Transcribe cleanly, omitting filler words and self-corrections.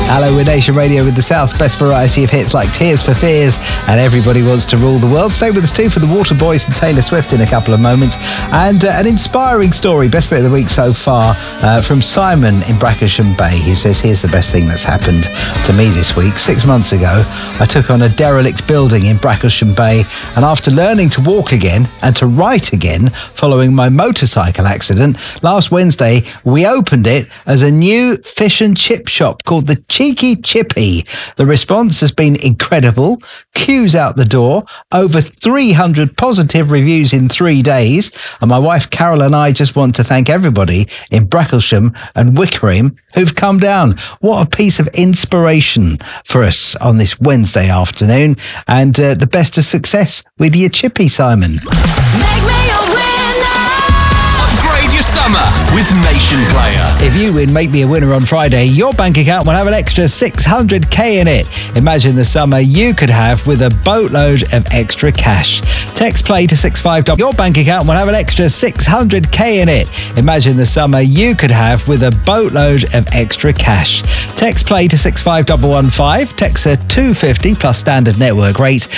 Hello, we're Nation Radio with the South's best variety of hits like Tears for Fears and Everybody Wants to Rule the World. Stay with us too for the Waterboys and Taylor Swift in a couple of moments. And an inspiring story, best bit of the week so far, from Simon in Bracklesham Bay, who says, here's the best thing that's happened to me this week. 6 months ago, I took on a derelict building in Bracklesham Bay, and after learning to walk again and to write again following my motorcycle accident, last Wednesday, we opened it as a new fish and chip shop called the Cheeky Chippy. The response has been incredible. Queues out the door, over 300 positive reviews in 3 days. And my wife Carol and I just want to thank everybody in Bracklesham and Wickham who've come down. What a piece of inspiration for us on this Wednesday afternoon. And the best of success with your chippy, Simon. Make me a winner. Upgrade your summer with Nation Player. If you win Make Me a Winner on Friday, your bank account will have an extra 600k in it. Imagine the summer you could have with a boatload of extra cash. Text play to 650. Your bank account will have an extra 600k in it. Imagine the summer you could have with a boatload of extra cash. Text play to 65115. Text 250 plus standard network rate.